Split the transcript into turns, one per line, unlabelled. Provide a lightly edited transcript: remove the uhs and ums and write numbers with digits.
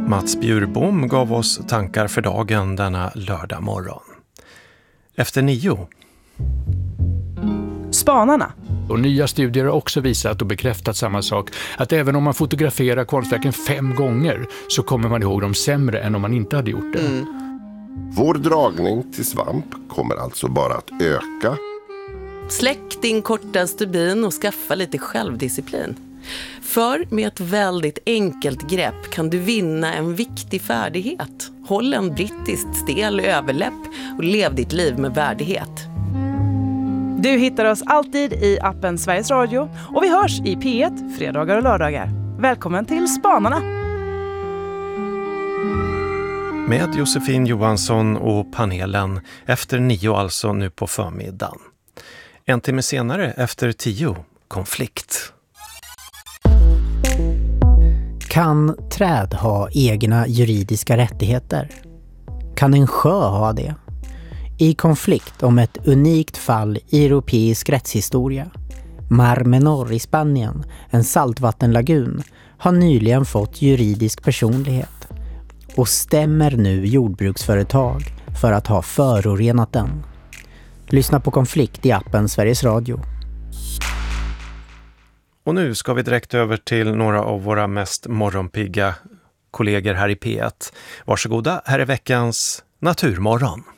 Mats Bjurbom gav oss tankar för dagen denna lördag morgon. Efter 9.
Spanarna.
Och nya studier har också visat och bekräftat samma sak. Att även om man fotograferar konstverken 5 gånger så kommer man ihåg dem sämre än om man inte hade gjort det.
Vår dragning till svamp kommer alltså bara att öka.
Släck din korta stubin och skaffa lite självdisciplin. För med ett väldigt enkelt grepp kan du vinna en viktig färdighet. Håll en brittiskt stel överläpp och lev ditt liv med värdighet.
Du hittar oss alltid i appen Sveriges Radio och vi hörs i P1 fredagar och lördagar. Välkommen till Spanarna!
Med Josefin Johansson och panelen efter 9 alltså nu på förmiddagen. En timme senare efter 10, konflikt.
Kan träd ha egna juridiska rättigheter? Kan en sjö ha det? I konflikt om ett unikt fall i europeisk rättshistoria. Mar Menor i Spanien, en saltvattenlagun, har nyligen fått juridisk personlighet och stämmer nu jordbruksföretag för att ha förorenat den. Lyssna på konflikt i appen Sveriges Radio.
Och nu ska vi direkt över till några av våra mest morgonpigga kollegor här i P1. Varsågoda, här är veckans Naturmorgon.